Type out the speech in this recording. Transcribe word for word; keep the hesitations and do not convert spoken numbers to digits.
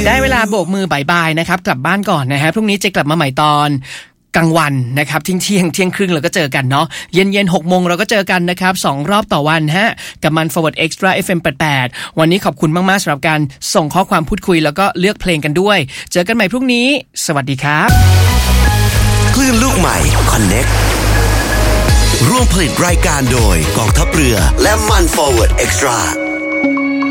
ได้เวลาโบกมือบ่ายๆนะครับกลับบ้านก่อนนะฮะพรุ่งนี้จะกลับมาใหม่ตอนกลางวันนะครับเที่ยงเที่ยงเที่ยงครึ่งเราก็เจอกันเนาะเย็นเย็นหกโมงเราก็เจอกันนะครับสองรอบต่อวันฮะกับมัน Forward Extra เอฟ เอ็ม แปดสิบแปดวันนี้ขอบคุณมากๆสำหรับการส่งข้อความพูดคุยแล้วก็เลือกเพลงกันด้วยเจอกันใหม่พรุ่งนี้สวัสดีครับคลื่นลูกใหม่ Connect ร่วมผลิตรายการโดยกองทัพเรือและมัน Forward Extra